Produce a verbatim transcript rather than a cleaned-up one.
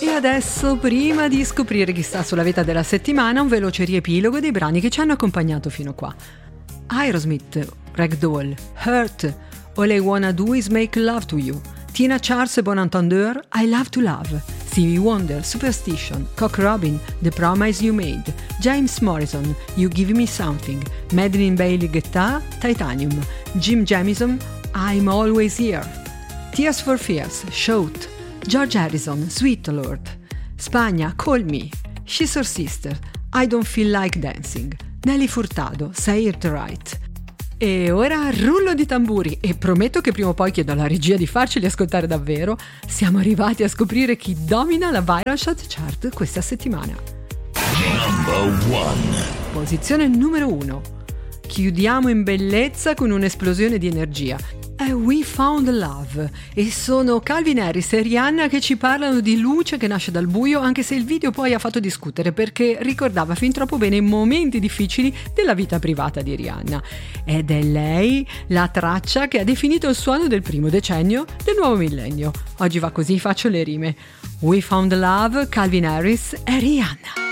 E adesso, prima di scoprire chi sta sulla vetta della settimana, un veloce riepilogo dei brani che ci hanno accompagnato fino qua. Aerosmith, Ragdoll, Hurt, All I Wanna Do Is Make Love to You, Tina Charles e Bon Entendeur, I Love to Love, Stevie Wonder, Superstition, Cock Robin, The Promise You Made, James Morrison, You Give Me Something, Madeline Bailey Guitar, Titanium, Jim Jamison, I'm Always Here, Tears for Fears, Shout, George Harrison, Sweet Lord, Spagna, Call Me, She's Your Sister, I Don't Feel Like Dancing, Nelly Furtado, Say It Right. E ora rullo di tamburi, e prometto che prima o poi chiedo alla regia di farceli ascoltare davvero. Siamo arrivati a scoprire chi domina la Viral Chart Chart questa settimana. Number one. Posizione numero uno. Chiudiamo in bellezza con un'esplosione di energia. È We Found Love e sono Calvin Harris e Rihanna che ci parlano di luce che nasce dal buio, anche se il video poi ha fatto discutere perché ricordava fin troppo bene i momenti difficili della vita privata di Rihanna. Ed è lei la traccia che ha definito il suono del primo decennio del nuovo millennio. Oggi va così, faccio le rime. We Found Love, Calvin Harris e Rihanna.